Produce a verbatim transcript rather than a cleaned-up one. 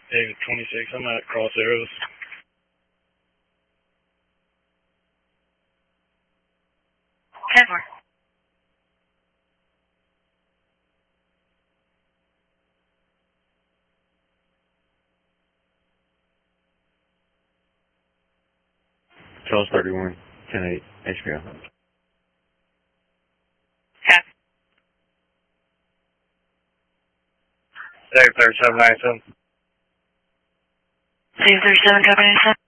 David twenty-six, I'm at Cross Arrows. ten four. Charles thirty-one, ten eight, H P O. Half. Dave thirty-seven ninety-seven. Dave thirty-seven, copy ninety-seven.